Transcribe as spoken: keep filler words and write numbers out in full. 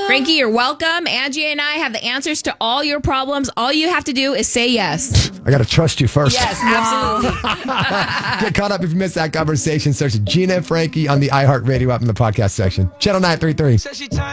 Frankie, you're welcome. Angie and I have the answers to all your problems. All you have to do is say yes. I got to trust you first. Yes, absolutely. Get caught up if you missed that conversation. Search Gina and Frankie on the iHeartRadio app in the podcast section. Channel nine thirty-three.